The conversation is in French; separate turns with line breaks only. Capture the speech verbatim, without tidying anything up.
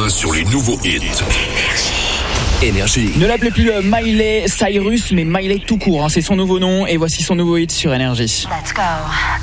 point sur les nouveaux hits. Énergie.
Ne l'appelez plus euh, Miley Cyrus, mais Miley tout court. Hein, c'est son nouveau nom et voici son nouveau hit sur Énergie.
Let's go.